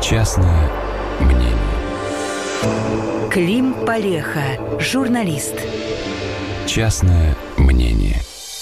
Частное мнение. Клим Полеха, журналист. Частное мнение.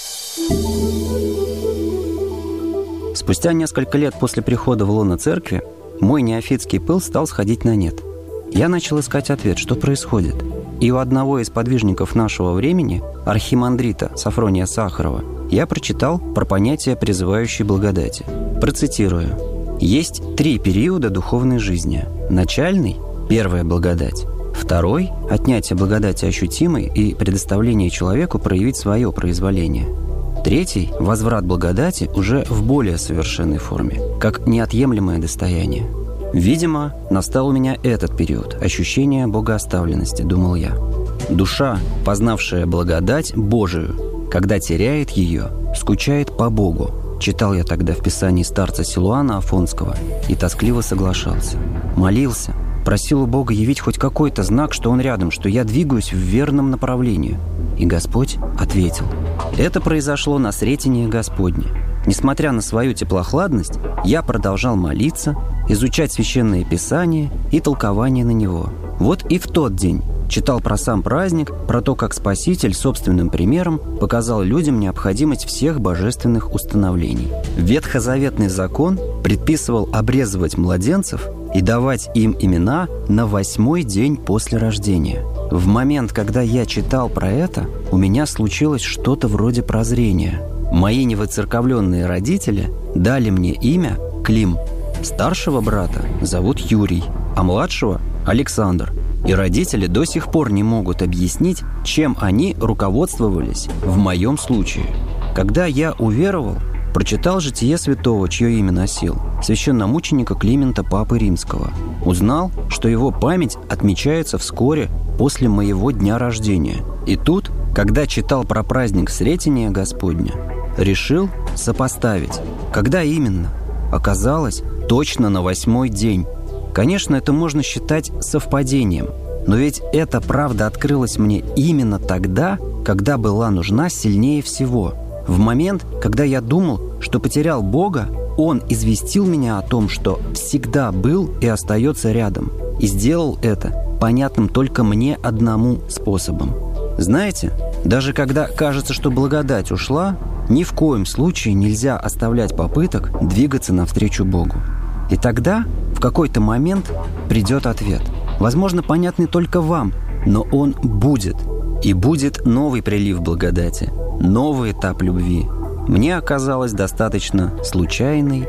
Спустя несколько лет после прихода в лоно церкви мой неофитский пыл стал сходить на нет. Я начал искать ответ, что происходит. И у одного из подвижников нашего времени, архимандрита Сафрония Сахарова, я прочитал про понятие призывающей благодати. Процитирую. Есть 3 периода духовной жизни. Начальный – первая благодать. Второй – отнятие благодати ощутимой и предоставление человеку проявить свое произволение. Третий – возврат благодати уже в более совершенной форме, как неотъемлемое достояние. Видимо, настал у меня этот период, ощущение богооставленности, думал я. Душа, познавшая благодать Божию, когда теряет ее, скучает по Богу. Читал я тогда в писании старца Силуана Афонского и тоскливо соглашался. Молился, просил у Бога явить хоть какой-то знак, что Он рядом, что я двигаюсь в верном направлении. И Господь ответил. Это произошло на Сретение Господне. Несмотря на свою теплохладность, я продолжал молиться, изучать Священное Писание и толкование на него. Вот и в тот день читал про сам праздник, про то, как Спаситель собственным примером показал людям необходимость всех божественных установлений. Ветхозаветный закон предписывал обрезывать младенцев и давать им имена на 8-й день после рождения. В момент, когда я читал про это, у меня случилось что-то вроде прозрения. Мои невыцерковленные родители дали мне имя Клим. Старшего брата зовут Юрий, а младшего – Александр. И родители до сих пор не могут объяснить, чем они руководствовались в моем случае. Когда я уверовал, прочитал житие святого, чье имя носил, священномученика Климента Папы Римского. Узнал, что его память отмечается вскоре после моего дня рождения. И тут, когда читал про праздник Сретения Господня, решил сопоставить. Когда именно? Оказалось, точно на 8-й день. Конечно, это можно считать совпадением, но ведь эта правда открылась мне именно тогда, когда была нужна сильнее всего. В момент, когда я думал, что потерял Бога, Он известил меня о том, что всегда был и остается рядом, и сделал это понятным только мне одному способом. Знаете, даже когда кажется, что благодать ушла, ни в коем случае нельзя оставлять попыток двигаться навстречу Богу. И тогда, в какой-то момент, придет ответ. Возможно, понятный только вам, но он будет. И будет новый прилив благодати, новый этап любви. Мне оказалось достаточно случайной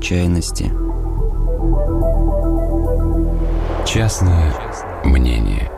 неслучайности. Частное мнение.